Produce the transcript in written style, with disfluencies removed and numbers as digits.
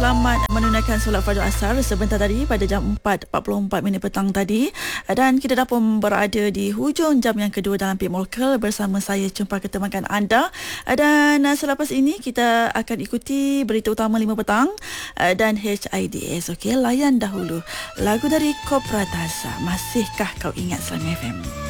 selamat menunaikan solat fardu asar sebentar tadi pada jam 4.44 petang tadi. Dan kita dah pun berada di hujung jam yang kedua dalam Pik Molkel bersama saya Jumpa Ketemakan anda. Dan selepas ini kita akan ikuti berita utama 5 petang dan HIDS. Okey, layan dahulu lagu dari Kopratasa. Masihkah kau ingat Slam FM?